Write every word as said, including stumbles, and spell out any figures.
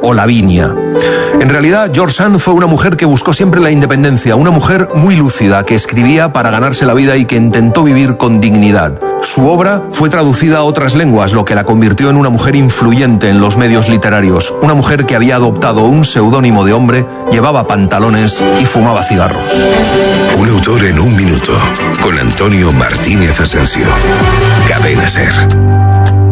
o Lavinia. En realidad, George Sand fue una mujer que buscó siempre la independencia, una mujer muy lúcida, que escribía para ganarse la vida y que intentó vivir con dignidad. Su obra fue traducida a otras lenguas, lo que la convirtió en una mujer influyente en los medios literarios, una mujer que había adoptado un seudónimo de hombre, llevaba pantalones y fumaba cigarros. Un autor en un minuto, con Antonio Martínez Asensio. Cadena SER.